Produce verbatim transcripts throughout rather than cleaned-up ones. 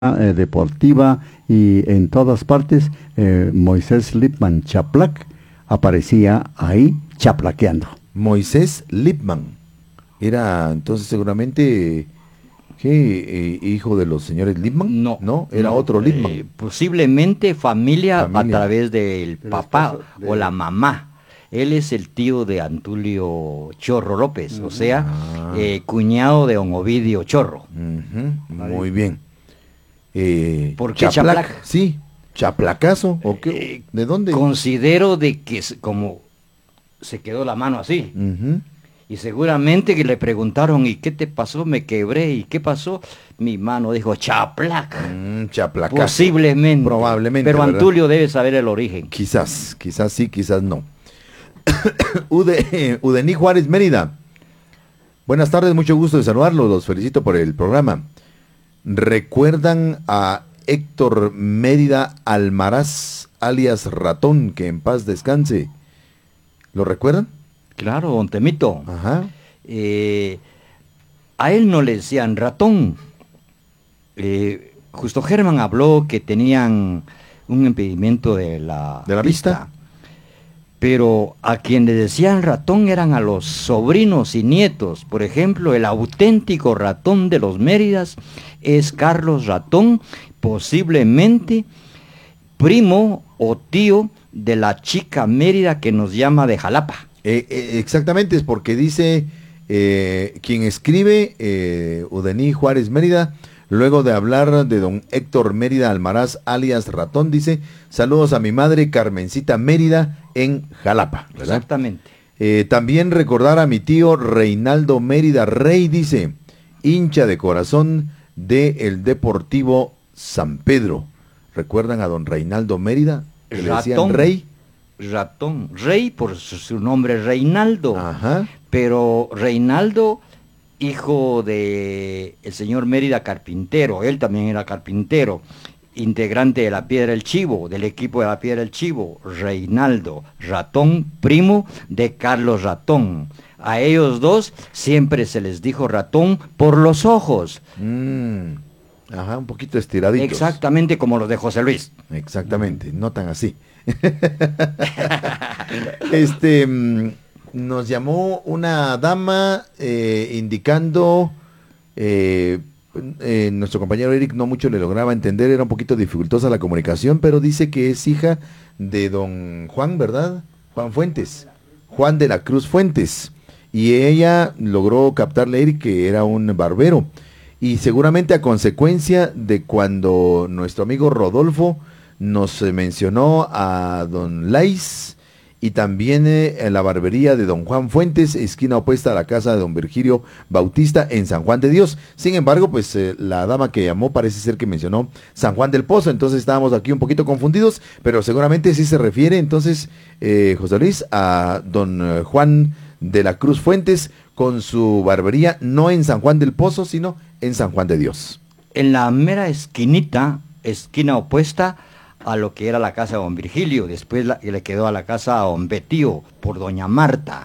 eh, deportiva y en todas partes, eh, Moisés Lipman Chaplac aparecía ahí chaplaqueando. Moisés Lipman era entonces seguramente ¿qué, eh, hijo de los señores Lipman? No, no, era no, otro Lipman. Eh, posiblemente familia, Familia. a través del Del papá esposo de- o la mamá. Él es el tío de Antulio Chorro López, o sea, Ah. eh, cuñado de don Ovidio Chorro. Ujú, muy bien. Eh, ¿Por qué Chaplac? Sí, Chaplacazo. ¿O qué? Eh, ¿De dónde? Considero de que s- como se quedó la mano así. Ujú. Y seguramente que le preguntaron, ¿y qué te pasó? Me quebré, ¿y qué pasó? Mi mano dijo, Chaplac. Mm, Chaplacazo. Posiblemente. Probablemente, Pero ¿verdad? Antulio debe saber el origen. Quizás, quizás sí, quizás no. Ude, Udení Juárez Mérida. Buenas tardes, mucho gusto de saludarlos, los felicito por el programa. ¿Recuerdan a Héctor Mérida Almaraz, alias Ratón, que en paz descanse? ¿Lo recuerdan? Claro, don Temito. Ajá. Eh, a él no le decían ratón. Eh, Justo Germán habló que tenían un impedimento de la, ¿De la vista? Pero a quien le decían ratón eran a los sobrinos y nietos. Por ejemplo, el auténtico ratón de los Méridas es Carlos Ratón, posiblemente primo o tío de la chica Mérida que nos llama de Jalapa. Eh, eh, exactamente, es porque dice eh, quien escribe, eh, Udení Juárez Mérida, luego de hablar de don Héctor Mérida Almaraz, alias Ratón, dice, saludos a mi madre Carmencita Mérida en Jalapa, ¿verdad? Exactamente. Eh, también recordar a mi tío Reinaldo Mérida Rey, dice, hincha de corazón de el Deportivo San Pedro. ¿Recuerdan a don Reinaldo Mérida? Que le decían Ratón. Rey. Ratón, Rey por su, su nombre Reinaldo, Ajá. pero Reinaldo, hijo de el señor Mérida Carpintero, él también era carpintero, integrante de la Piedra del Chivo, del equipo de la Piedra del Chivo, Reinaldo Ratón, primo de Carlos Ratón. A ellos dos siempre se les dijo ratón por los ojos, Mm, ajá, un poquito estiraditos. exactamente como los de José Luis. Exactamente, no tan así. este mm, nos llamó una dama eh, indicando eh, eh, nuestro compañero Eric no mucho le lograba entender, era un poquito dificultosa la comunicación, pero dice que es hija de don Juan, ¿verdad? Juan Fuentes, Juan de la Cruz Fuentes, y ella logró captarle a Eric que era un barbero, y seguramente a consecuencia de cuando nuestro amigo Rodolfo nos eh, mencionó a don Lais y también eh, en la barbería de don Juan Fuentes, esquina opuesta a la casa de don Virgilio Bautista en San Juan de Dios. Sin embargo, pues eh, la dama que llamó parece ser que mencionó San Juan del Pozo, entonces estábamos aquí un poquito confundidos, pero seguramente sí se refiere entonces, eh, José Luis, a don eh, Juan de la Cruz Fuentes con su barbería, no en San Juan del Pozo, sino en San Juan de Dios. En la mera esquinita, esquina opuesta a lo que era la casa de don Virgilio, después la- le quedó a la casa a don Betío por doña Marta.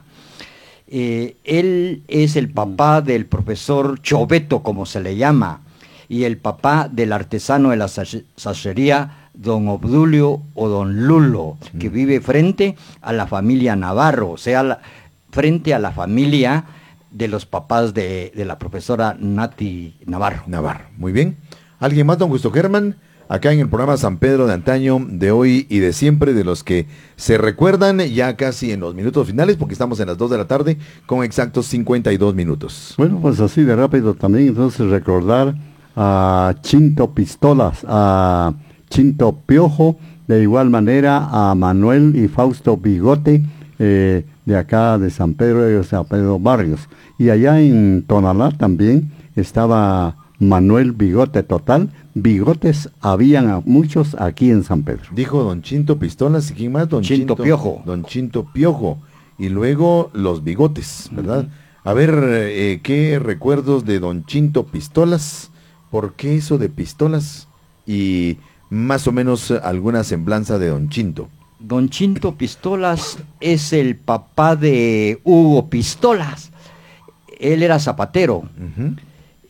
Eh, él es el papá del profesor Choveto, como se le llama, y el papá del artesano de la sac- sashería, don Obdulio o don Lulo, que vive frente a la familia Navarro, o sea, la- frente a la familia de los papás de, de la profesora Nati Navarro. Navarro, muy bien. ¿Alguien más, don Justo Germán? Acá en el programa San Pedro de antaño, de hoy y de siempre, de los que se recuerdan ya casi en los minutos finales, porque estamos en las dos de la tarde con exactos cincuenta y dos minutos. Bueno, pues así de rápido también, entonces recordar a Chinto Pistolas, a Chinto Piojo, de igual manera a Manuel y Fausto Bigote, eh, de acá de San Pedro de San Pedro Barrios. Y allá en Tonalá también estaba Manuel Bigote Total. Bigotes habían a muchos aquí en San Pedro. Dijo don Chinto Pistolas, ¿y quién más? Don Chinto Piojo. Don Chinto Piojo. Y luego los bigotes, ¿verdad? Uh-huh. A ver, eh, ¿qué recuerdos de don Chinto Pistolas? ¿Por qué eso de pistolas? Y más o menos alguna semblanza de don Chinto. Don Chinto Pistolas es el papá de Hugo Pistolas. Él era zapatero. Uh-huh.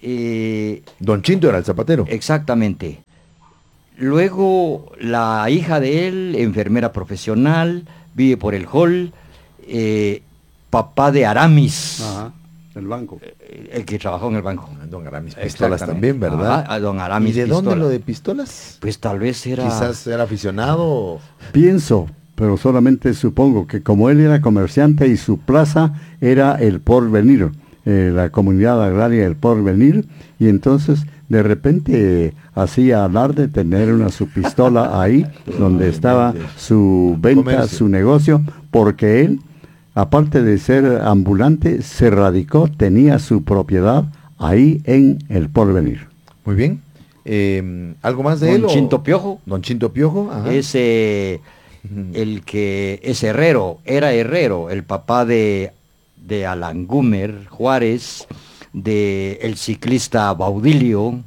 Eh, Don Chinto era el zapatero. exactamente. Luego la hija de él, enfermera profesional, vive por el hall, eh, papá de Aramis, Ajá, el banco. eh, el que trabajó en el banco. Don Aramis Pistolas Exactamente. también, ¿verdad? Ajá, a don Aramis ¿Y de dónde Pistola. lo de Pistolas? Pues tal vez era... Quizás era aficionado. Pienso, pero solamente supongo que como él era comerciante y su plaza era el Porvenir, eh, la comunidad agraria del Porvenir, y entonces de repente eh, hacía alarde tener una su pistola ahí donde estaba su venta, Comercio. su negocio, porque él, aparte de ser ambulante, se radicó, tenía su propiedad ahí en el Porvenir. Muy bien. Eh, ¿Algo más de Don él? o- Chinto Piojo. Don Chinto Piojo. Ajá. Es eh, el que es herrero, era herrero, el papá de, de Alan Gumer Juárez, de el ciclista Baudilio, Ujú.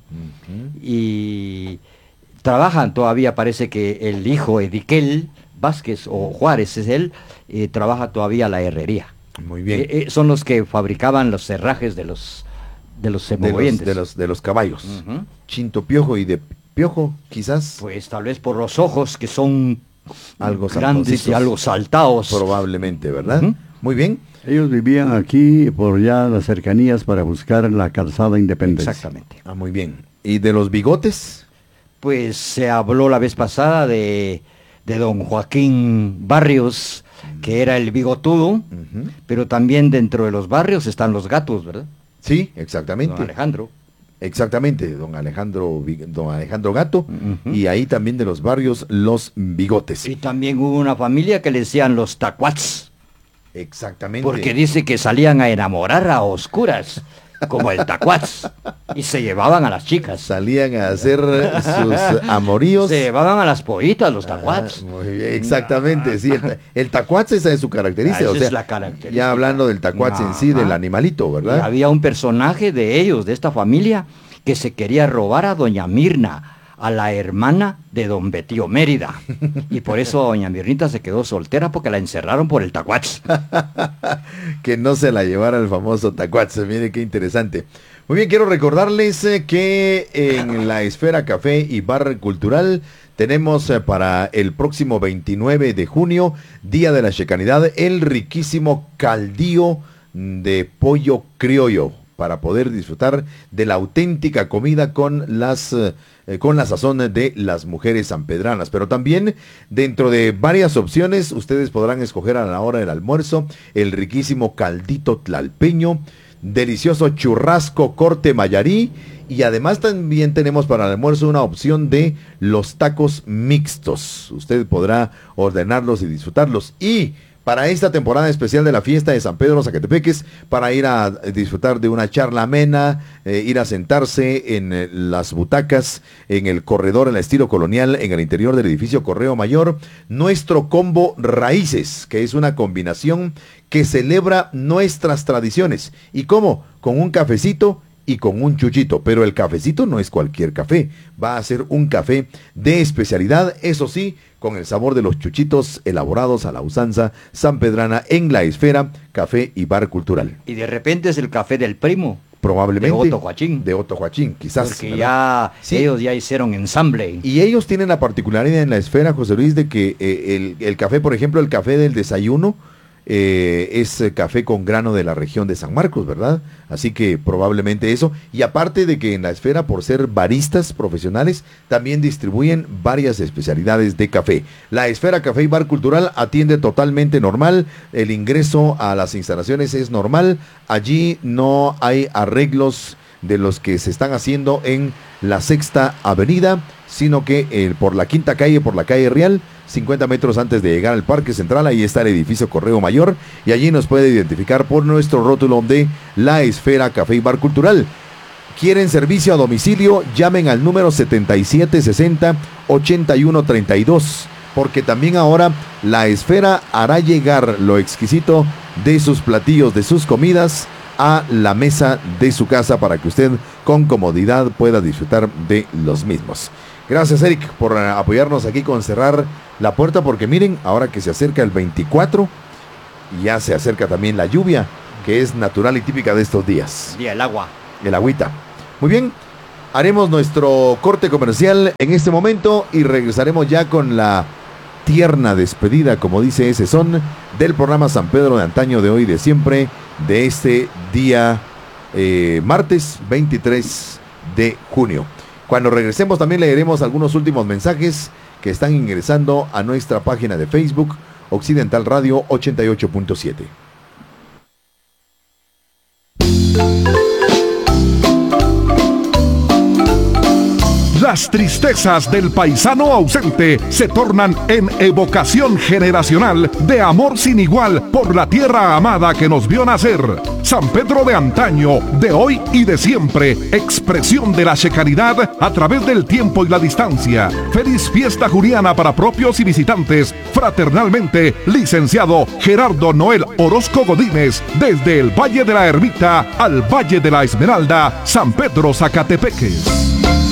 y trabajan todavía, parece que el hijo Ediquel Vázquez o Juárez es él, eh, trabaja todavía la herrería. Muy bien. Eh, eh, son los que fabricaban los cerrajes de los de los de, los, semovientes. de, los, de los caballos. Ujú. Chinto Piojo y de Piojo, quizás. Pues tal vez por los ojos que son Algo grandes y saltoncitos. algo saltados. Probablemente, ¿verdad? Ujú. Muy bien. Ellos vivían aquí por ya las cercanías para buscar la calzada Independencia. Exactamente. Ah, muy bien. ¿Y de los bigotes? Pues se habló la vez pasada de, de don Joaquín Barrios, que era el bigotudo, Ujú. pero también dentro de los barrios están los gatos, ¿verdad? Sí, Don exactamente. Alejandro. Exactamente, don Alejandro, Vi- don Alejandro Gato. Ujú. Y ahí también de los barrios, los bigotes. Y también hubo una familia que le decían los tacuats, Exactamente. porque dice que salían a enamorar a oscuras, como el tacuats, y se llevaban a las chicas. Salían a hacer sus amoríos. Se llevaban a las pollitas, los Ah, tacuats. muy bien, exactamente, sí. El, ta- el tacuache, esa es su característica. Ah, o esa sea, es la característica. ya hablando del tacuache en sí, Ajá. del animalito, Y ¿verdad? había un personaje de ellos, de esta familia, que se quería robar a doña Mirna, a la hermana de don Betío Mérida. Y por eso doña Mirnita se quedó soltera porque la encerraron por el tacuach. Que no se la llevara el famoso tacuache. Mire qué interesante. Muy bien, quiero recordarles eh, que en la Esfera Café y Bar Cultural tenemos eh, para el próximo veintinueve de junio, Día de la Checanidad, el riquísimo caldío de pollo criollo, para poder disfrutar de la auténtica comida con las eh, eh, con la sazón de las mujeres sanpedranas. Pero también dentro de varias opciones ustedes podrán escoger a la hora del almuerzo el riquísimo caldito tlalpeño, delicioso churrasco corte mayarí, y además también tenemos para el almuerzo una opción de los tacos mixtos. Usted podrá ordenarlos y disfrutarlos. Y para esta temporada especial de la fiesta de San Pedro Zacatepeques, para ir a disfrutar de una charla amena, eh, ir a sentarse en eh, las butacas, en el corredor en el estilo colonial, en el interior del edificio Correo Mayor, nuestro combo Raíces, que es una combinación que celebra nuestras tradiciones. ¿Y cómo? Con un cafecito y con un chuchito, pero el cafecito no es cualquier café, va a ser un café de especialidad, eso sí, con el sabor de los chuchitos elaborados a la usanza sanpedrana en la Esfera Café y Bar Cultural. Y de repente es el café del primo, Probablemente de Otto Joaquín. de Otto Joaquín, quizás. porque ¿verdad? ya Sí. ellos ya hicieron ensamble. Y ellos tienen la particularidad en la Esfera, José Luis, de que eh, el, el café, por ejemplo, el café del desayuno, eh, es eh, café con grano de la región de San Marcos, ¿verdad? Así que probablemente eso. Y aparte de que en la Esfera, por ser baristas profesionales, también distribuyen varias especialidades de café. La Esfera Café y Bar Cultural atiende totalmente normal. El ingreso a las instalaciones es normal. Allí no hay arreglos de los que se están haciendo en la Sexta Avenida, sino que eh, por la Quinta Calle, por la calle Real, cincuenta metros antes de llegar al Parque Central, ahí está el edificio Correo Mayor, y allí nos puede identificar por nuestro rótulo de La Esfera Café y Bar Cultural. ¿Quieren servicio a domicilio? Llamen al número setenta y siete sesenta, ochenta y uno treinta y dos, porque también ahora La Esfera hará llegar lo exquisito de sus platillos, de sus comidas, a la mesa de su casa para que usted con comodidad pueda disfrutar de los mismos. Gracias, Eric, por uh, apoyarnos aquí con cerrar la puerta, porque miren, ahora que se acerca el veinticuatro, ya se acerca también la lluvia, que es natural y típica de estos días. Día el agua. El agüita. Muy bien, haremos nuestro corte comercial en este momento y regresaremos ya con la tierna despedida, como dice ese son, del programa San Pedro de antaño, de hoy, de siempre, de este día eh, martes veintitrés de junio. Cuando regresemos también leeremos algunos últimos mensajes que están ingresando a nuestra página de Facebook, Occidental Radio ochenta y ocho punto siete. Las tristezas del paisano ausente se tornan en evocación generacional de amor sin igual por la tierra amada que nos vio nacer. San Pedro de antaño, de hoy y de siempre, expresión de la checanidad a través del tiempo y la distancia. Feliz fiesta juliana para propios y visitantes. Fraternalmente, licenciado Gerardo Noel Orozco Godínez, desde el Valle de la Ermita al Valle de la Esmeralda, San Pedro Zacatepeques.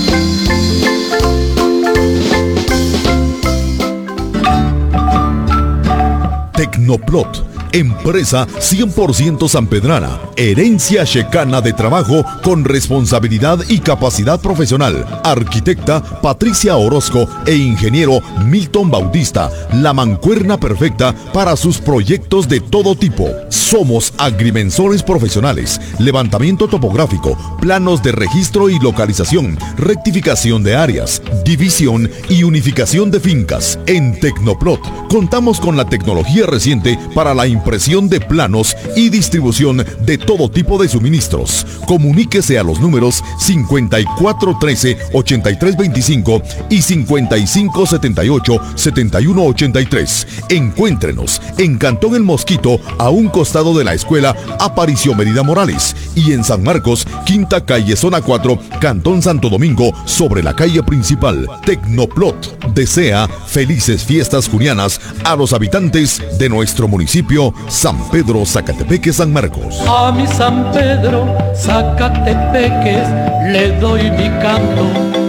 Tecnoplot, empresa cien por ciento sanpedrana, herencia checana de trabajo con responsabilidad y capacidad profesional. Arquitecta Patricia Orozco e ingeniero Milton Bautista, la mancuerna perfecta para sus proyectos de todo tipo. Somos agrimensores profesionales, levantamiento topográfico, planos de registro y localización, rectificación de áreas, división y unificación de fincas. En Tecnoplot contamos con la tecnología reciente para la impresión de planos y distribución de todo tipo de suministros. Comuníquese a los números cincuenta y cuatro trece ochenta y tres veinticinco y cincuenta y cinco setenta y ocho setenta y uno ochenta y tres. Encuéntrenos en Cantón El Mosquito, a un costado de la escuela Aparicio Mérida Morales, y en San Marcos, quinta calle, zona cuatro, Cantón Santo Domingo, sobre la calle principal. Tecnoplot desea felices fiestas junianas a los habitantes de nuestro municipio San Pedro Zacatepeques San Marcos. A mi San Pedro Zacatepeques le doy mi canto.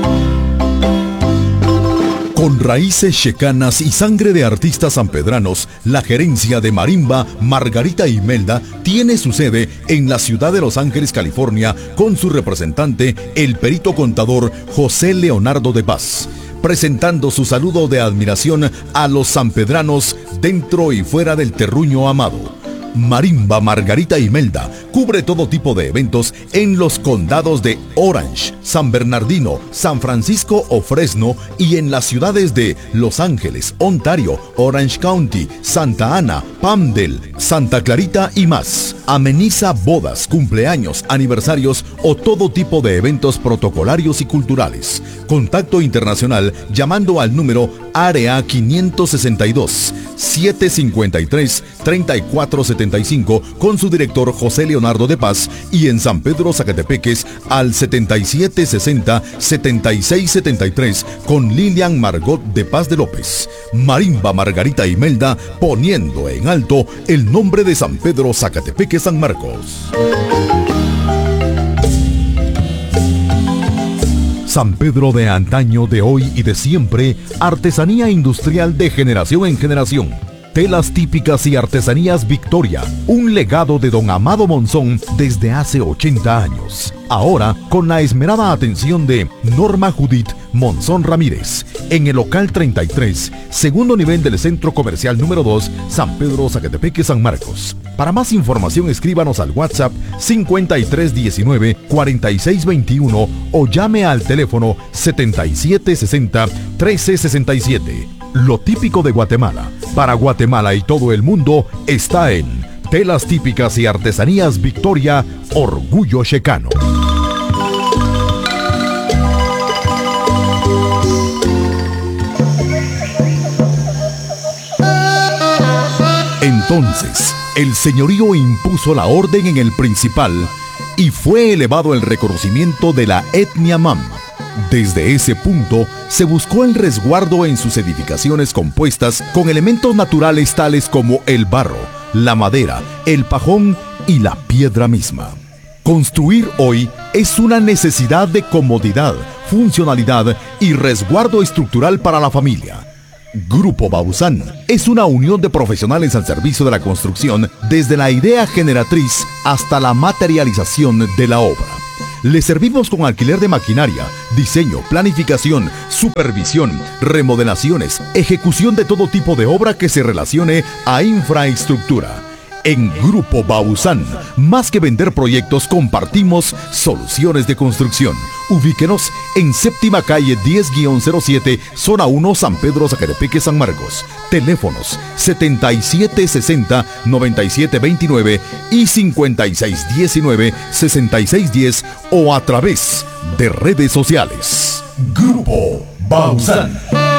Con raíces checanas y sangre de artistas sanpedranos, la gerencia de Marimba Margarita Imelda tiene su sede en la ciudad de Los Ángeles, California, con su representante, el perito contador José Leonardo de Paz, presentando su saludo de admiración a los sanpedranos dentro y fuera del terruño amado. Marimba Margarita Imelda cubre todo tipo de eventos en los condados de Orange, San Bernardino, San Francisco o Fresno, y en las ciudades de Los Ángeles, Ontario, Orange County, Santa Ana, Palmdale, Santa Clarita y más. Ameniza bodas, cumpleaños, aniversarios o todo tipo de eventos protocolarios y culturales. Contacto internacional llamando al número área quinientos sesenta y dos, setecientos cincuenta y tres, treinta y cuatro setenta y cinco con su director José Leonardo de Paz, y en San Pedro Zacatepeques al setenta y siete sesenta, setenta y seis setenta y tres con Lilian Margot de Paz de López. Marimba Margarita Imelda, poniendo en alto el nombre de San Pedro Zacatepeques San Marcos. San Pedro de antaño, de hoy y de siempre, artesanía industrial de generación en generación. Telas típicas y artesanías Victoria, un legado de don Amado Monzón desde hace ochenta años. Ahora, con la esmerada atención de Norma Judith Monzón Ramírez, en el local treinta y tres, segundo nivel del Centro Comercial número dos, San Pedro Zacatepeques San Marcos. Para más información, escríbanos al WhatsApp cincuenta y tres diecinueve, cuarenta y seis veintiuno o llame al teléfono setenta y siete sesenta, trece sesenta y siete. Lo típico de Guatemala, para Guatemala y todo el mundo, está en Telas Típicas y Artesanías Victoria, Orgullo Checano. Entonces, el señorío impuso la orden en el principal y fue elevado el reconocimiento de la etnia Mam. Desde ese punto, se buscó el resguardo en sus edificaciones compuestas con elementos naturales tales como el barro, la madera, el pajón y la piedra misma. Construir hoy es una necesidad de comodidad, funcionalidad y resguardo estructural para la familia. Grupo Bausán es una unión de profesionales al servicio de la construcción, desde la idea generatriz hasta la materialización de la obra. Le servimos con alquiler de maquinaria, diseño, planificación, supervisión, remodelaciones, ejecución de todo tipo de obra que se relacione a infraestructura. En Grupo Bausán, más que vender proyectos, compartimos soluciones de construcción. Ubíquenos en séptima calle diez guión cero siete, zona uno, San Pedro, Zacatepeque, San Marcos. Teléfonos setenta y siete sesenta, noventa y siete veintinueve y cincuenta y seis diecinueve, sesenta y seis diez o a través de redes sociales. Grupo Bausán.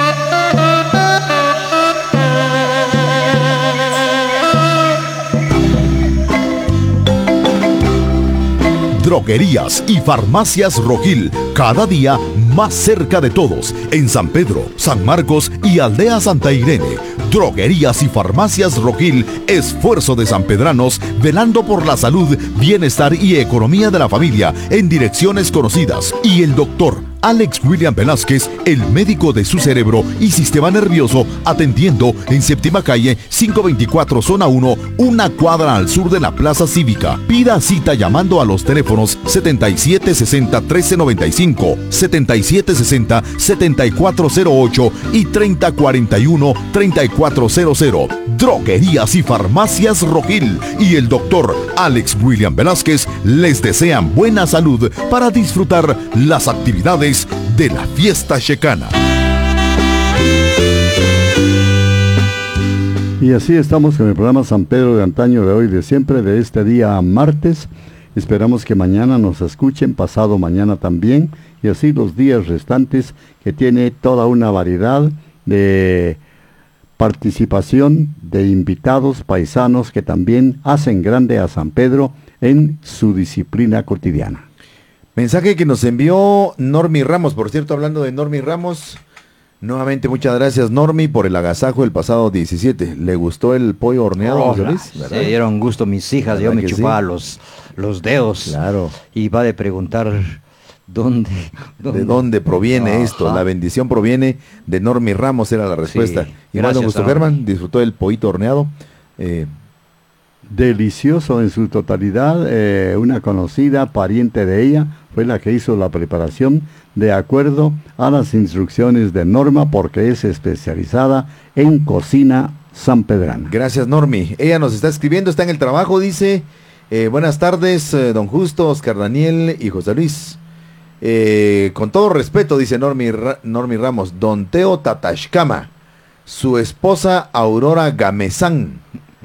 Droguerías y farmacias Rojil, cada día más cerca de todos, en San Pedro, San Marcos y Aldea Santa Irene. Droguerías y farmacias Rojil, esfuerzo de sanpedranos, velando por la salud, bienestar y economía de la familia, en direcciones conocidas. Y el doctor Alex William Velázquez, el médico de su cerebro y sistema nervioso, atendiendo en séptima calle quinientos veinticuatro, zona uno, una cuadra al sur de la Plaza Cívica. Pida cita llamando a los teléfonos setenta y siete sesenta, trece noventa y cinco, setenta y siete sesenta, setenta y cuatro cero ocho y treinta cuarenta y uno, treinta y cuatro cero cero. Droguerías y farmacias Rojil y el doctor Alex William Velázquez les desean buena salud para disfrutar las actividades de la fiesta checana. Y así estamos con el programa San Pedro de antaño, de hoy, de siempre, de este día martes. Esperamos que mañana nos escuchen, pasado mañana también, y así los días restantes, que tiene toda una variedad de participación de invitados paisanos que también hacen grande a San Pedro en su disciplina cotidiana. Mensaje que nos envió Normi Ramos. Por cierto, hablando de Normi Ramos, nuevamente muchas gracias, Normi, por el agasajo el pasado diecisiete. ¿Le gustó el pollo horneado, Oh, José Luis? se dieron gusto mis hijas, yo me chupaba sí? los, los dedos. Claro. Y va de preguntar dónde, dónde. ¿De dónde proviene Ajá. esto? La bendición proviene de Normi Ramos, era la respuesta. Sí, Y bueno, Gusto Germán, Normi. disfrutó el pollito horneado. Eh, Delicioso en su totalidad. Eh, una conocida pariente de ella fue la que hizo la preparación de acuerdo a las instrucciones de Norma, porque es especializada en cocina sanpedrana. Gracias, Normi. Ella nos está escribiendo, está en el trabajo, dice, eh, buenas tardes, eh, don Justo, Oscar Daniel y José Luis. Eh, con todo respeto, dice Normi, Ra Normi Ramos, don Teo Tatashkama, su esposa Aurora Gamesán.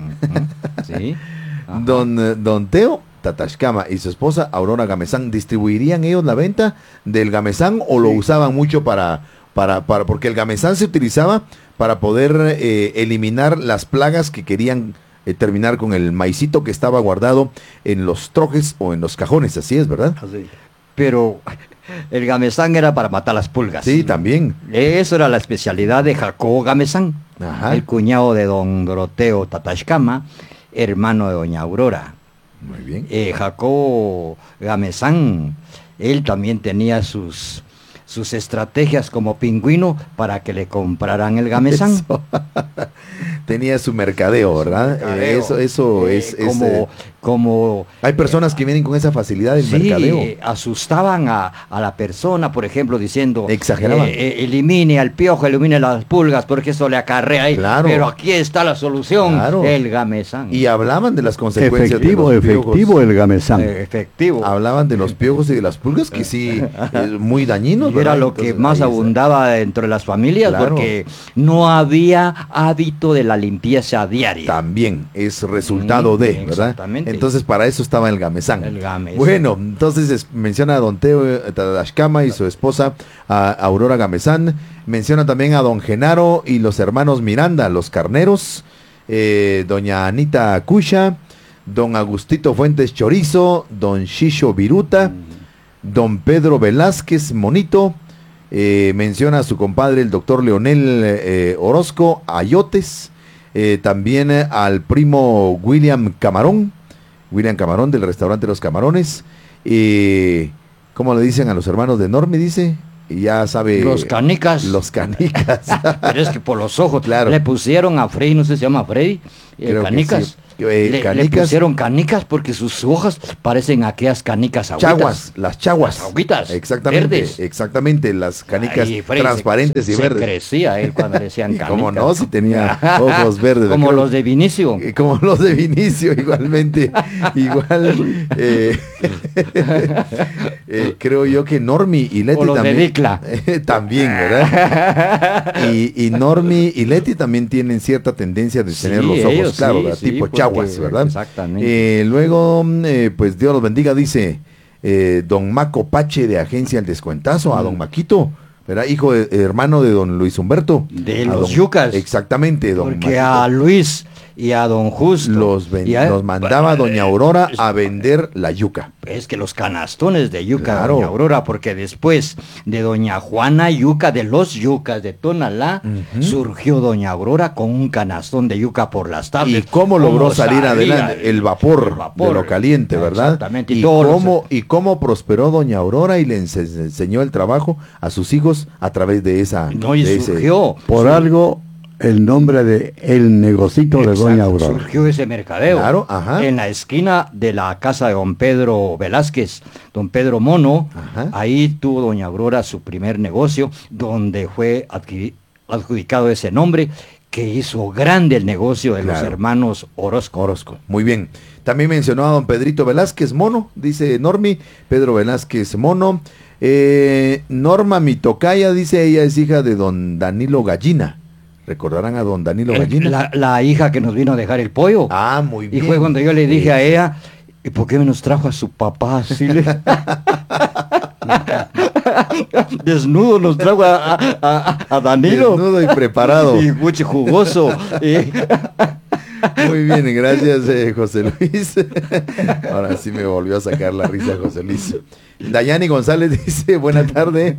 Sí. Don, eh, don Teo Tatashkama y su esposa Aurora Gamesán, ¿distribuirían ellos la venta del Gamesán o lo Sí. usaban mucho para, para, para, porque el Gamesán se utilizaba para poder eh, eliminar las plagas que querían eh, terminar con el maicito que estaba guardado en los trojes o en los cajones, así es, ¿verdad? Así. Pero el Gamesán era para matar las pulgas. Sí, también. Eso era la especialidad de Jacobo Gamesán, Ajá. el cuñado de don Doroteo Tatashkama, hermano de doña Aurora. Muy bien. Eh, Jacobo Gamesán, él también tenía sus, sus estrategias como pingüino para que le compraran el Gamesán. Eso. Tenía su mercadeo, ¿verdad? Mercadeo. Eh, eso eso Eh, es... es, como, eh, como hay personas que vienen con esa facilidad del sí, mercadeo. asustaban a, a la persona, por ejemplo, diciendo... Exageraban. eh, eh, elimine al piojo, elimine las pulgas, porque eso le acarrea ahí. Claro. Pero aquí está la solución, Claro. el Gamesán. Y hablaban de las consecuencias Efectivo, de los piojos. efectivo el gamesán. Eh, efectivo. Hablaban de los piojos y de las pulgas, que sí, es muy dañinos. Y era ¿verdad? lo que Entonces, más ahí está. abundaba dentro de las familias, Claro. porque no había hábito de la limpieza diaria. También es resultado Mm, de, ¿verdad? exactamente. Entonces para eso estaba el Gamesán. El Gamesán. Bueno, entonces es- menciona a don Teo eh, Tatashkama y su esposa a Aurora Gamesán. Menciona también a don Genaro y los hermanos Miranda, los carneros. eh, doña Anita Cusha, don Agustito Fuentes Chorizo, don Shisho Viruta, don Pedro Velázquez Monito. eh, menciona a su compadre el doctor Leonel eh, Orozco Ayotes. Eh, también eh, al primo William Camarón, William Camarón del restaurante Los Camarones. Eh, ¿Cómo le dicen a los hermanos de Normi? Dice, y ya sabe. Los canicas. Los canicas. Pero es que por los ojos Claro. le pusieron a Freddy, no sé si se llama Freddy, Eh, Creo que canicas. sí. Eh, le, le canicas. pusieron canicas porque sus hojas parecen aquellas canicas agüitas. Chaguas, las chaguas. Las agüitas, Exactamente, verdes. exactamente, las canicas Ay, Freddy, transparentes se, y se verdes. crecía él cuando le decían Y canicas. cómo no, si tenía ojos verdes. Como creo- los de Vinicio. eh, Como los de Vinicio, igualmente. Igual, eh, eh, creo yo que Normi y Leti O los de también. Dicla. eh, también, ¿verdad? Y, y Normi y Leti también tienen cierta tendencia de tener Sí, los ojos ellos claros, sí, ¿verdad? sí, Tipo porque- chaguas, ¿verdad? exactamente. Eh, luego, eh, pues Dios los bendiga, dice eh, don Maco Pache de Agencia El Descuentazo, a don Maquito, ¿verdad? Hijo de, hermano de don Luis Humberto. De A los don- yucas. Exactamente, don Porque Maquito. a Luis y a don Justo. Los, ven- y a- los mandaba doña Aurora a vender la yuca. Es que los canastones de yuca, Claro. doña Aurora, porque después de doña Juana Yuca, de los yucas de Tonalá, Ujú. surgió doña Aurora con un canastón de yuca por las tardes. ¿Y cómo logró salir salía adelante? El vapor, el vapor. de lo caliente, ¿verdad? Exactamente. Y, todos los- cómo, y cómo prosperó doña Aurora y le ense- enseñó el trabajo a sus hijos a través de esa... No, y de ese- surgió. Por sur- algo, el nombre de El Negocito de Exacto, Doña Aurora. surgió ese mercadeo. Claro, ajá. En la esquina de la casa de don Pedro Velázquez, don Pedro Mono, Ajá. ahí tuvo doña Aurora su primer negocio, donde fue adquiri- adjudicado ese nombre, que hizo grande el negocio de los Claro. hermanos Orozco. Orozco. Muy bien. También mencionó a don Pedrito Velázquez Mono, dice Normi, Pedro Velázquez Mono. Eh, Norma Mitocaya, dice ella, es hija de don Danilo Gallina. ¿Recordarán a don Danilo El- Gallina? la, la hija que nos vino a dejar el pollo. Ah, muy y bien. fue cuando yo le dije a ella, ¿y por qué me nos trajo a su papá así? le- Desnudo nos trajo a, a- a- a Danilo. Desnudo y preparado. Y mucho jugoso. Y- Muy bien, gracias eh, José Luis. Ahora sí me volvió a sacar la risa José Luis. Dayani González dice, buena tarde.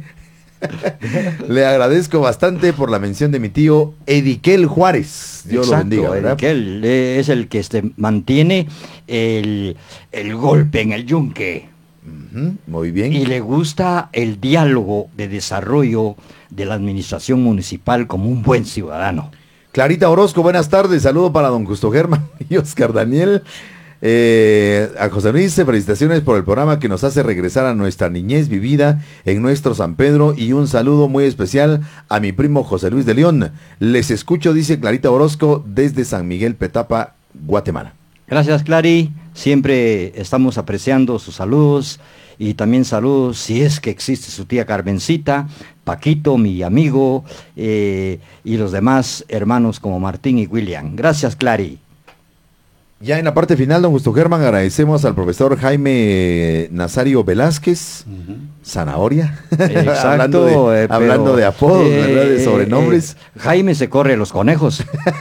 Le agradezco bastante por la mención de mi tío Ediquel Juárez. Dios lo Exacto, bendiga, ¿verdad? el que él es el que este, mantiene el, el golpe en el yunque. Ujú, muy bien. Y le gusta el diálogo de desarrollo de la administración municipal como un buen ciudadano. Clarita Orozco, buenas tardes. Saludo para don Justo Germán y Oscar Daniel. Eh, a José Luis, felicitaciones por el programa que nos hace regresar a nuestra niñez vivida en nuestro San Pedro, y un saludo muy especial a mi primo José Luis de León. Les escucho, dice Clarita Orozco, desde San Miguel Petapa, Guatemala. Gracias, Clary. Siempre estamos apreciando sus saludos, y también saludos si es que existe su tía Carmencita, Paquito, mi amigo, eh, y los demás hermanos como Martín y William. Gracias, Clary. Ya en la parte final, don Justo Germán, agradecemos al profesor Jaime Nazario Velázquez, Zanahoria, Exacto, hablando, de, eh, pero, hablando de apodos, eh, ¿verdad? De eh, sobrenombres. eh, Jaime se corre los conejos,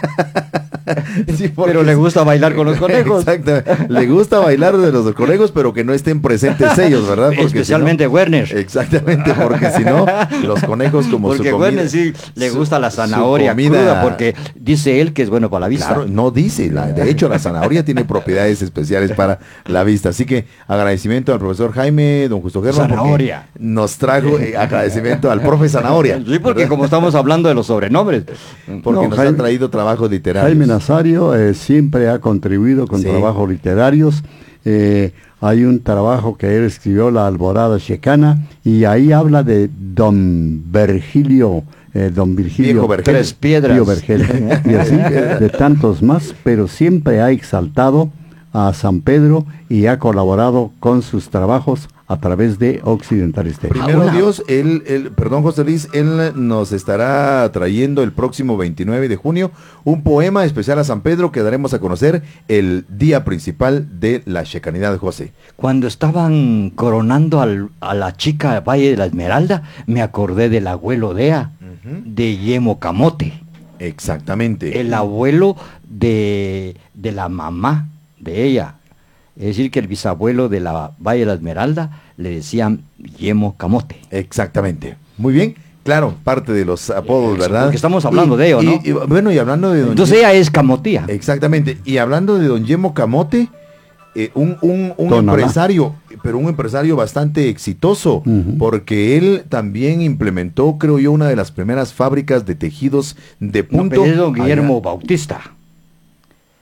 Sí, porque pero le gusta bailar con los conejos. Exacto, le gusta bailar de los conejos, pero que no estén presentes ellos, ¿verdad? Porque Especialmente si no- Werner. Exactamente, porque si no, los conejos como Porque su comida. Werner sí le su- gusta la su zanahoria comida- cruda, porque dice él que es bueno para la vista. Claro, no dice, la- de hecho la zanahoria tiene propiedades especiales para la vista, así que agradecimiento al profesor Jaime, don Justo Germán, porque Zanahoria. nos trajo eh, agradecimiento al profe Zanahoria. Sí, porque ¿verdad? como estamos hablando de los sobrenombres. Porque No, nos Jaime- ha traído trabajos literarios. Jaime Nazario eh, siempre ha contribuido con Sí. trabajos literarios. Eh, hay un trabajo que él escribió, La Alborada Checana, y ahí habla de don Virgilio, eh, don Virgilio Viejo Vergel. Tres piedras. Pío Vergel, y así de tantos más, pero siempre ha exaltado a San Pedro y ha colaborado con sus trabajos a través de Occidental Estéreo. Primero Una- Dios, él, él, perdón José Luis, él nos estará trayendo el próximo veintinueve de junio un poema especial a San Pedro que daremos a conocer el día principal de la checanidad, José. Cuando estaban coronando al- a la chica Valle de la Esmeralda, me acordé del abuelo Dea, de Yemo Camote, Exactamente. el abuelo de, de la mamá de ella. Es decir, que el bisabuelo de la Valle de la Esmeralda le decían Yemo Camote. Exactamente. Muy bien. Claro, parte de los apodos, Sí, ¿verdad? porque estamos hablando Y- de ello, y- ¿no? y, bueno, y hablando de don Entonces ella es Camotía. Exactamente. Y hablando de don Yemo Camote, eh, un, un, un Tonalá. empresario, pero un empresario bastante exitoso, Ujú. porque él también implementó, creo yo, una de las primeras fábricas de tejidos de No, punto. pero es don Guillermo allá. Bautista.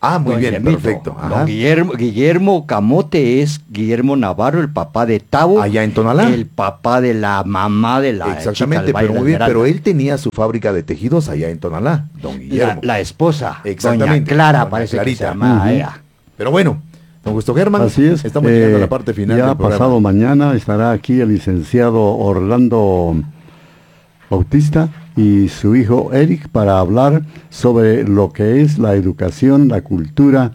Ah, muy Don bien, Guillermito. perfecto. Ajá. Don Guillermo, Guillermo Camote es Guillermo Navarro, el papá de Tavo. Allá en Tonalá. El papá de la mamá de la Exactamente, chica del pero baile muy bien, Esmeralda. pero él tenía su fábrica de tejidos allá en Tonalá, don La, Guillermo. la esposa, Exactamente, doña Clara, doña parece Clarita. que se llamaba Ujú. ella. Pero bueno, don Gusto Germán, Así es. estamos llegando a eh, la parte final Ya del programa. pasado mañana estará aquí el licenciado Orlando Bautista y su hijo Eric para hablar sobre lo que es la educación, la cultura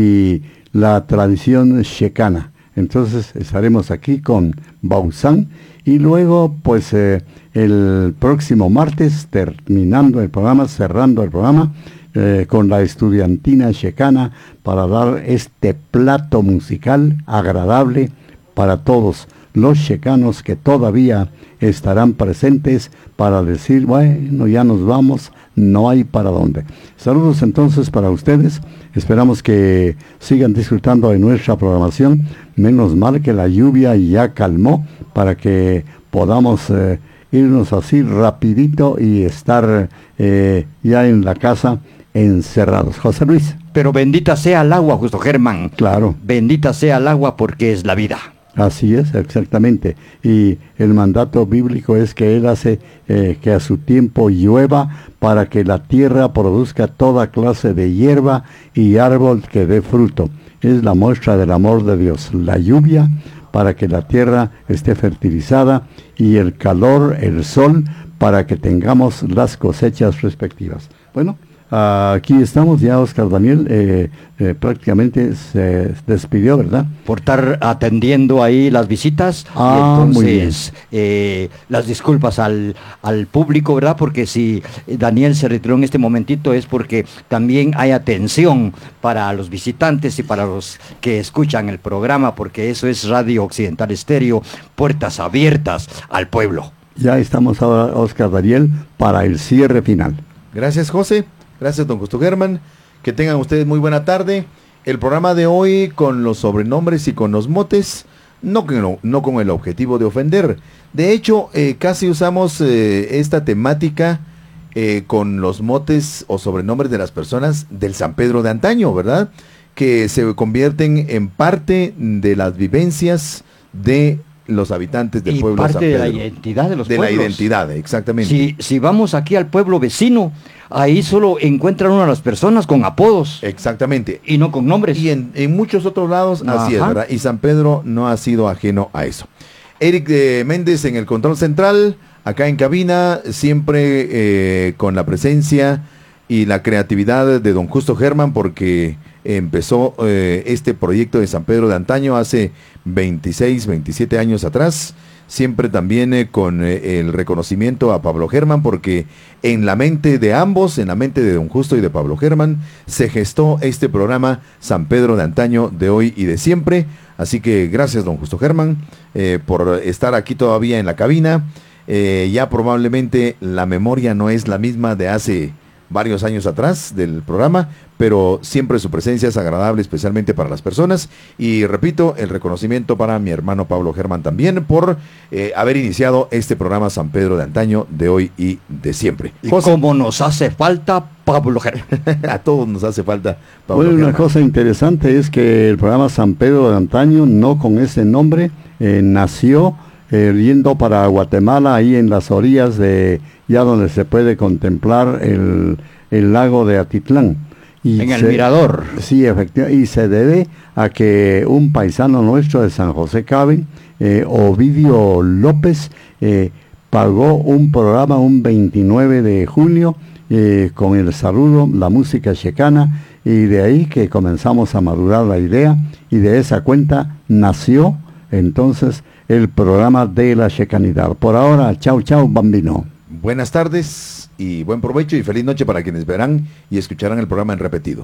y la tradición checana. Entonces estaremos aquí con Bausán y luego pues eh, el próximo martes terminando el programa, cerrando el programa eh, con la estudiantina checana para dar este plato musical agradable para todos los checanos que todavía estarán presentes para decir, bueno, ya nos vamos, no hay para dónde. Saludos entonces para ustedes, esperamos que sigan disfrutando de nuestra programación, menos mal que la lluvia ya calmó para que podamos eh, irnos así rapidito y estar eh, ya en la casa encerrados. José Luis. Pero bendita sea el agua, Justo Germán. Claro. Bendita sea el agua porque es la vida. Así es, exactamente. Y el mandato bíblico es que Él hace eh, que a su tiempo llueva para que la tierra produzca toda clase de hierba y árbol que dé fruto. Es la muestra del amor de Dios. La lluvia para que la tierra esté fertilizada y el calor, el sol, para que tengamos las cosechas respectivas. Bueno, aquí estamos ya, Oscar Daniel, eh, eh, prácticamente se despidió, ¿verdad? Por estar atendiendo ahí las visitas. Ah, y muy bien. entonces, eh, las disculpas al, al público, ¿verdad? Porque si Daniel se retiró en este momentito es porque también hay atención para los visitantes y para los que escuchan el programa, porque eso es Radio Occidental Estéreo, puertas abiertas al pueblo. Ya estamos ahora, Oscar Daniel, para el cierre final. Gracias, José. Gracias, don Justo Germán. Que tengan ustedes muy buena tarde. El programa de hoy con los sobrenombres y con los motes, no, no, no con el objetivo de ofender. De hecho, eh, casi usamos eh, esta temática eh, con los motes o sobrenombres de las personas del San Pedro de antaño, ¿verdad? Que se convierten en parte de las vivencias de los habitantes del Y pueblo parte de San Pedro. de la identidad de los de pueblos. la identidad, exactamente. Si, si vamos aquí al pueblo vecino, ahí solo encuentran una de las personas con apodos Exactamente. y no con nombres. Y en, en muchos otros lados así es, Ajá. ¿verdad? Y San Pedro no ha sido ajeno a eso. Eric eh, Méndez en el control central, acá en cabina, siempre eh, con la presencia y la creatividad de don Justo Germán, porque empezó eh, este proyecto de San Pedro de antaño hace veintiséis, veintisiete años atrás. Siempre también eh, con eh, el reconocimiento a Pablo Germán, porque en la mente de ambos, en la mente de don Justo y de Pablo Germán, se gestó este programa San Pedro de antaño, de hoy y de siempre. Así que gracias, don Justo Germán, eh, por estar aquí todavía en la cabina. Eh, ya probablemente la memoria no es la misma de hace varios años atrás del programa, pero siempre su presencia es agradable, especialmente para las personas. Y repito, el reconocimiento para mi hermano Pablo Germán también por eh, haber iniciado este programa San Pedro de antaño, de hoy y de siempre. Y José, como nos hace falta Pablo Germán. a todos nos hace falta Pablo Bueno, una Germán. cosa interesante es que el programa San Pedro de antaño, no con ese nombre, eh, nació eh, yendo para Guatemala, ahí en las orillas de, ya donde se puede contemplar el, el lago de Atitlán. Y En el se- mirador. Sí, efectivamente, y se debe a que un paisano nuestro de San José Cabe, eh, Ovidio López, eh, pagó un programa un veintinueve de junio eh, con el saludo, la música checana, y de ahí que comenzamos a madurar la idea, y de esa cuenta nació entonces el programa de la checanidad. Por ahora, chau chau bambino. Buenas tardes y buen provecho y feliz noche para quienes verán y escucharán el programa en repetido.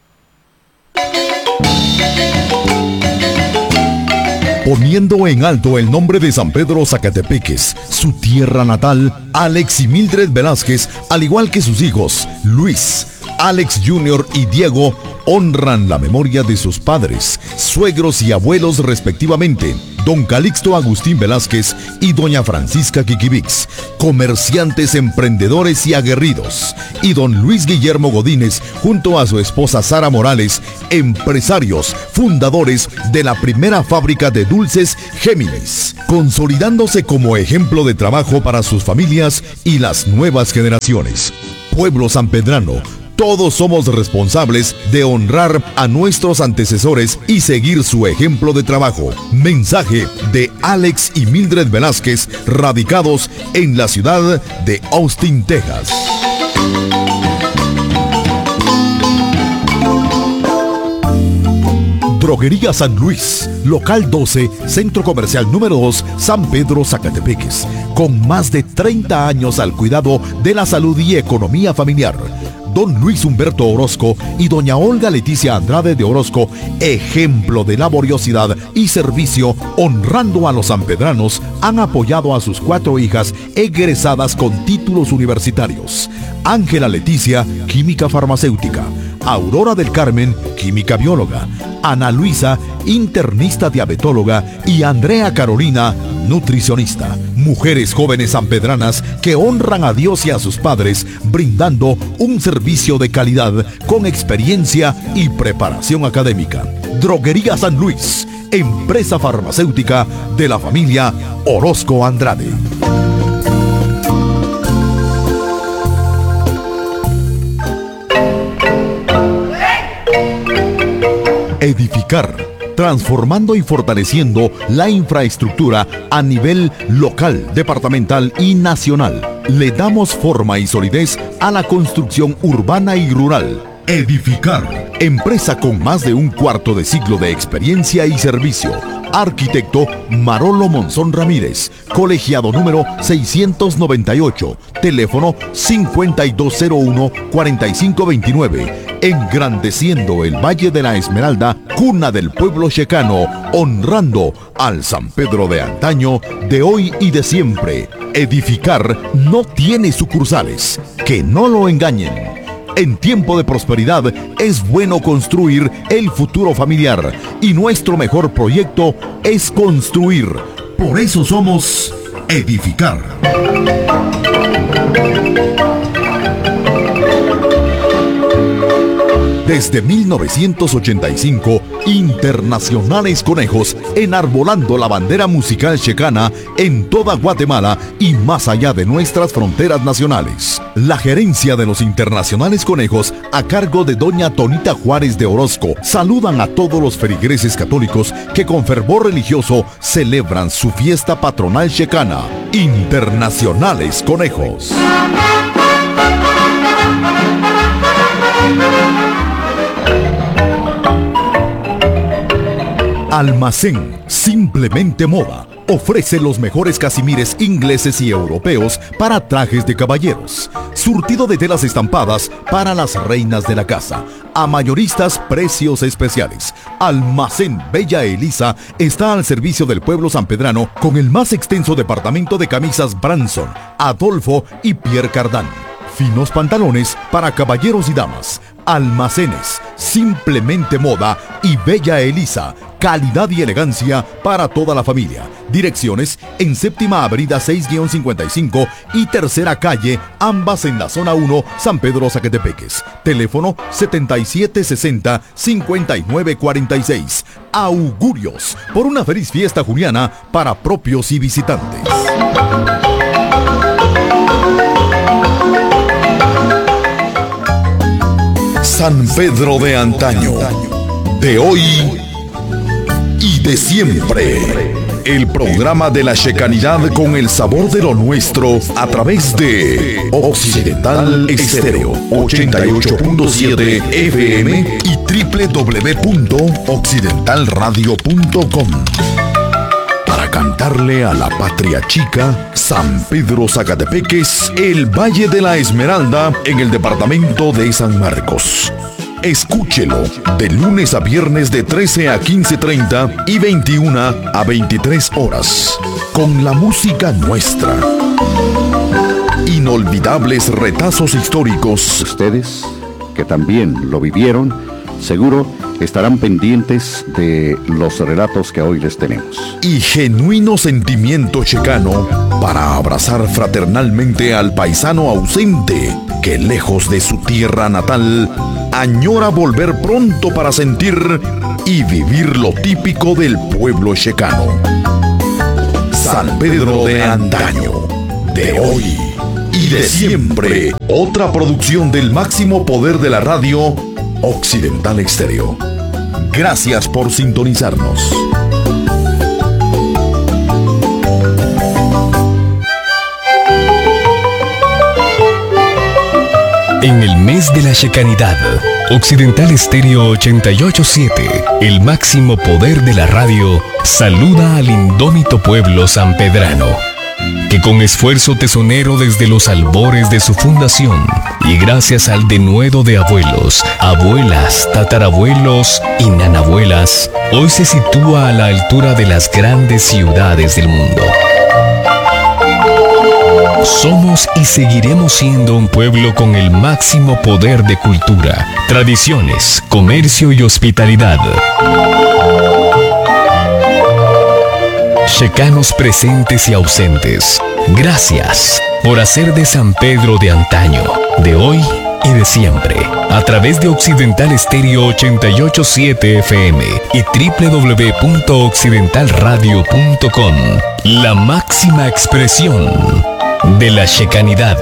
Poniendo en alto el nombre de San Pedro Zacatepeques, su tierra natal, Alex y Mildred Velázquez, al igual que sus hijos, Luis, Alex junior y Diego honran la memoria de sus padres, suegros y abuelos respectivamente, don Calixto Agustín Velázquez y doña Francisca Kikivix, comerciantes, emprendedores y aguerridos, y don Luis Guillermo Godínez junto a su esposa Sara Morales, empresarios, fundadores de la primera fábrica de dulces Géminis, consolidándose como ejemplo de trabajo para sus familias y las nuevas generaciones. Pueblo sanpedrano, todos somos responsables de honrar a nuestros antecesores y seguir su ejemplo de trabajo. Mensaje de Alex y Mildred Velázquez, radicados en la ciudad de Austin, Texas. Droguería San Luis, local doce, centro comercial número dos, San Pedro, Zacatepeques, con más de treinta años al cuidado de la salud y economía familiar. Don Luis Humberto Orozco y doña Olga Leticia Andrade de Orozco, ejemplo de laboriosidad y servicio, honrando a los sanpedranos, han apoyado a sus cuatro hijas egresadas con títulos universitarios. Ángela Leticia, química farmacéutica; Aurora del Carmen, química bióloga; Ana Luisa, internista diabetóloga; y Andrea Carolina, nutricionista. Mujeres jóvenes sanpedranas que honran a Dios y a sus padres, brindando un servicio de calidad con experiencia y preparación académica. Droguería San Luis, empresa farmacéutica de la familia Orozco Andrade. Edificar, transformando y fortaleciendo la infraestructura a nivel local, departamental y nacional. Le damos forma y solidez a la construcción urbana y rural. Edificar, empresa con más de un cuarto de siglo de experiencia y servicio. Arquitecto Marolo Monzón Ramírez, colegiado número seiscientos noventa y ocho, teléfono cincuenta y dos cero uno, cuarenta y cinco veintinueve. Engrandeciendo el Valle de la Esmeralda, cuna del pueblo checano, honrando al San Pedro de antaño, de hoy y de siempre. Edificar no tiene sucursales, que no lo engañen. En tiempo de prosperidad es bueno construir el futuro familiar, y nuestro mejor proyecto es construir. Por eso somos Edificar. Desde mil novecientos ochenta y cinco, Internacionales Conejos, enarbolando la bandera musical checana en toda Guatemala y más allá de nuestras fronteras nacionales. La gerencia de los Internacionales Conejos, a cargo de doña Tonita Juárez de Orozco, saludan a todos los feligreses católicos que con fervor religioso celebran su fiesta patronal checana. Internacionales Conejos. Almacén Simplemente Moda ofrece los mejores casimires ingleses y europeos para trajes de caballeros. Surtido de telas estampadas para las reinas de la casa. A mayoristas, precios especiales. Almacén Bella Elisa está al servicio del pueblo sanpedrano con el más extenso departamento de camisas Branson, Adolfo y Pierre Cardin. Finos pantalones para caballeros y damas. Almacenes Simplemente Moda y Bella Elisa, calidad y elegancia para toda la familia. Direcciones en Séptima Avenida seis cincuenta y cinco y Tercera Calle, ambas en la zona uno, San Pedro Zacatepeques. Teléfono setenta y siete sesenta, cincuenta y nueve cuarenta y seis. Augurios por una feliz fiesta juliana para propios y visitantes. San Pedro de antaño, de hoy y de siempre. El programa de la checanidad con el sabor de lo nuestro a través de Occidental Estéreo ochenta y ocho punto siete F M y doble u doble u doble u punto occidental radio punto com. Para cantarle a la patria chica, San Pedro Zacatepeques, el Valle de la Esmeralda, en el departamento de San Marcos. Escúchelo de lunes a viernes de trece a quince treinta y veintiuna a veintitrés horas. Con la música nuestra. Inolvidables retazos históricos. Ustedes que también lo vivieron, seguro estarán pendientes de los relatos que hoy les tenemos. Y genuino sentimiento checano para abrazar fraternalmente al paisano ausente que lejos de su tierra natal añora volver pronto para sentir y vivir lo típico del pueblo checano. San Pedro de antaño, de hoy y de siempre. Otra producción del máximo poder de la radio Occidental Estéreo. Gracias por sintonizarnos. En el mes de la checanidad, Occidental Estéreo ochenta y ocho punto siete, el máximo poder de la radio, saluda al indómito pueblo sanpedrano, que con esfuerzo tesonero desde los albores de su fundación y gracias al denuedo de abuelos, abuelas, tatarabuelos y nanabuelas, hoy se sitúa a la altura de las grandes ciudades del mundo. Somos y seguiremos siendo un pueblo con el máximo poder de cultura, tradiciones, comercio y hospitalidad. Checanos presentes y ausentes, gracias por hacer de San Pedro de antaño, de hoy y de siempre, a través de Occidental Estéreo ochenta y ocho punto siete F M y doble u doble u doble u punto occidental radio punto com, la máxima expresión de la checanidad.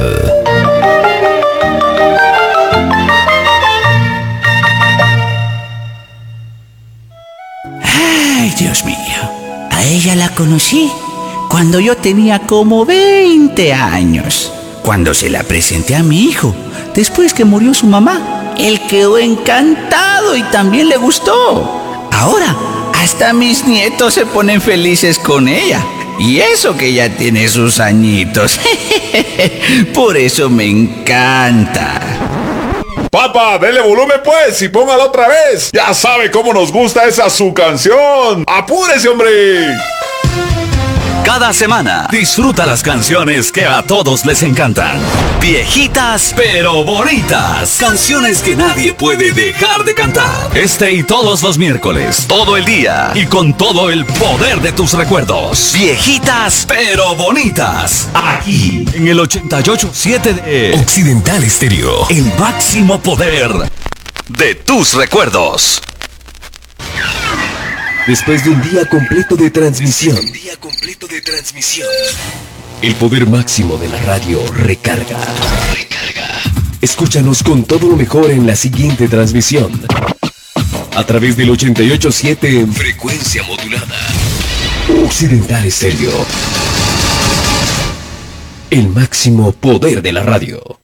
Ay, Dios mío. A ella la conocí cuando yo tenía como veinte años. Cuando se la presenté a mi hijo, después que murió su mamá, él quedó encantado y también le gustó. Ahora, hasta mis nietos se ponen felices con ella. Y eso que ya tiene sus añitos. Por eso me encanta. Papá, dele volumen pues y póngala otra vez. Ya sabe cómo nos gusta esa su canción. ¡Apúrese, hombre! Cada semana disfruta las canciones que a todos les encantan. Viejitas pero bonitas. Canciones que nadie puede dejar de cantar. Este y todos los miércoles, todo el día y con todo el poder de tus recuerdos. Viejitas pero bonitas. Aquí en el ochenta y ocho punto siete de Occidental Estéreo. El máximo poder de tus recuerdos. Después de un día completo de transmisión, el poder máximo de la radio recarga. Recarga. Escúchanos con todo lo mejor en la siguiente transmisión. A través del ochenta y ocho punto siete en frecuencia modulada. Occidental Estéreo. El máximo poder de la radio.